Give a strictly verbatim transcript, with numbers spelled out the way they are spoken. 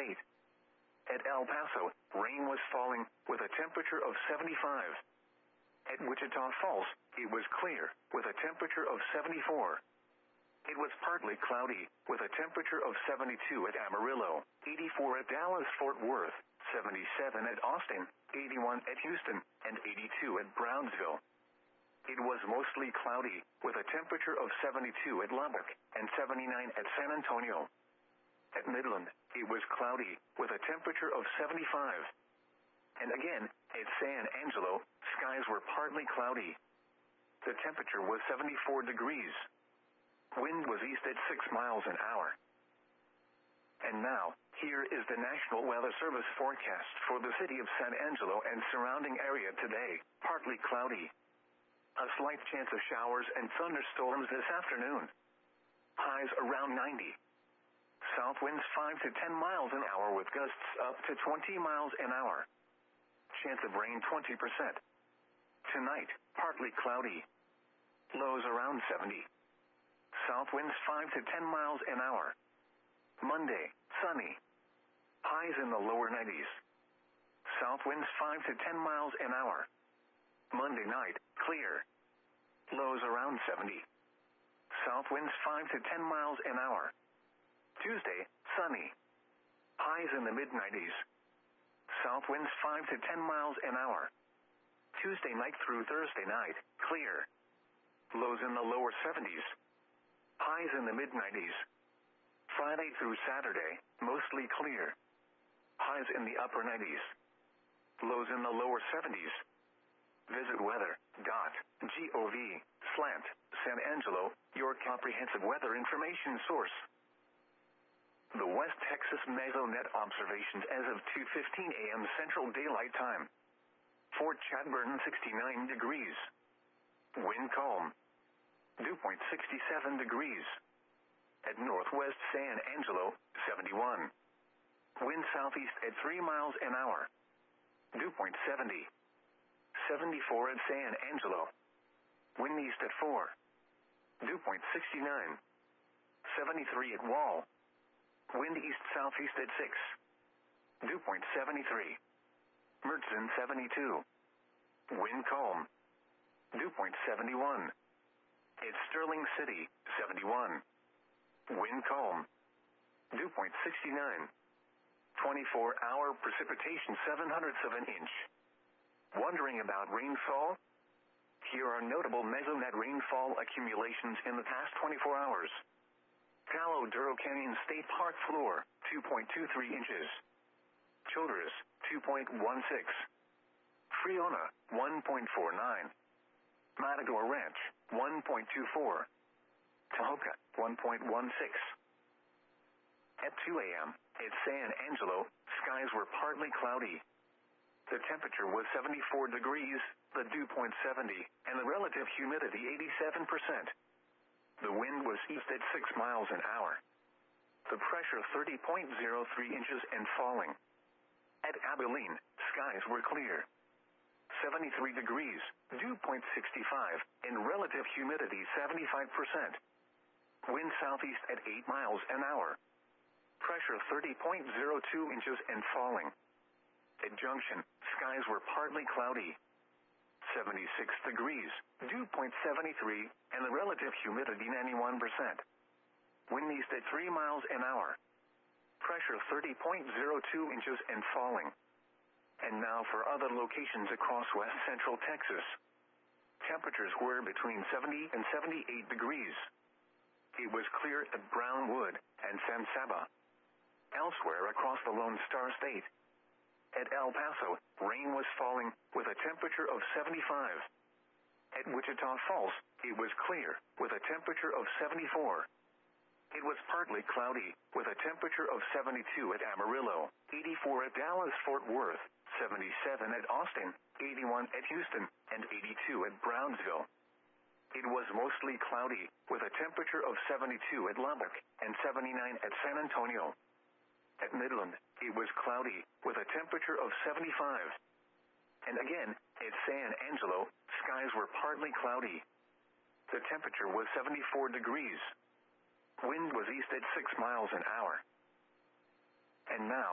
State. At El Paso, rain was falling with a temperature of seventy-five. At Wichita Falls, it was clear with a temperature of seventy-four. It was partly cloudy with a temperature of seventy-two at Amarillo, eighty-four at Dallas-Fort Worth, seventy-seven at Austin, eighty-one at Houston, and eighty-two at Brownsville. It was mostly cloudy with a temperature of seventy-two at Lubbock and seventy-nine at San Antonio. At Midland, it was cloudy with a temperature of seventy-five. And again, at San Angelo, skies were partly cloudy. The temperature was seventy-four degrees. Wind was east at six miles an hour. And now, here is the National Weather Service forecast for the city of San Angelo and surrounding area today. Partly cloudy. A slight chance of showers and thunderstorms this afternoon. Highs around ninety. South winds five to ten miles an hour with gusts up to twenty miles an hour. Chance of rain twenty percent. Tonight, partly cloudy. Lows around seventy. South winds five to ten miles an hour. Monday, sunny. Highs in the lower nineties. South winds five to ten miles an hour. Monday night, clear. Lows around seventy. South winds five to ten miles an hour. Tuesday, sunny. Highs in the mid nineties. South winds five to ten miles an hour. Tuesday night through Thursday night, clear. Lows in the lower seventies. Highs in the mid nineties. Friday through Saturday, mostly clear. Highs in the upper nineties. Lows in the lower seventies. Visit weather dot gov slash San Angelo, your comprehensive weather information source. The West Texas Mesonet observations as of two fifteen a m Central Daylight Time. Fort Chadbourne sixty-nine degrees. Wind calm. Dew point sixty-seven degrees. At Northwest San Angelo, seventy-one. Wind southeast at three miles an hour. Dew point seventy. seventy-four at San Angelo. Wind east at four. Dew point sixty-nine. seventy-three at Wall. Wind east-southeast at six. Dew point seventy-three. Mertzen seventy-two. Wind calm. Dew point seventy-one. At Sterling City, seventy-one. Wind calm. Dew point sixty-nine. twenty-four hour precipitation seven hundredths of an inch. Wondering about rainfall? Here are notable Mesonet rainfall accumulations in the past twenty-four hours. Palo Duro Canyon State Park floor, two point two three inches. Childress, two point one six. Friona, one point four nine. Matador Ranch, one point two four. Tahoka, one point one six. At two a m, at San Angelo, skies were partly cloudy. The temperature was seventy-four degrees, the dew point seventy, and the relative humidity eighty-seven percent. The wind was east at six miles an hour. The pressure thirty point zero three inches and falling. At Abilene, skies were clear. seventy-three degrees, dew point sixty-five, and relative humidity seventy-five percent. Wind southeast at eight miles an hour. Pressure thirty point zero two inches and falling. At Junction, skies were partly cloudy. seventy-six degrees, dew point seventy-three, and the relative humidity ninety-one percent. Wind east at three miles an hour. Pressure thirty point zero two inches and falling. And now for other locations across west central Texas. Temperatures were between seventy and seventy-eight degrees. It was clear at Brownwood and San Saba. Elsewhere across the Lone Star State. At El Paso, rain was falling with a temperature of seventy-five. At Wichita Falls, it was clear with a temperature of seventy-four. It was partly cloudy with a temperature of seventy-two at Amarillo, eighty-four at Dallas-Fort Worth, seventy-seven at Austin, eighty-one at Houston, and eighty-two at Brownsville. It was mostly cloudy with a temperature of seventy-two at Lubbock and seventy-nine at San Antonio. At Midland, it was cloudy with a temperature of seventy-five. And again, at San Angelo, skies were partly cloudy. The temperature was seventy-four degrees. Wind was east at six miles an hour. And now,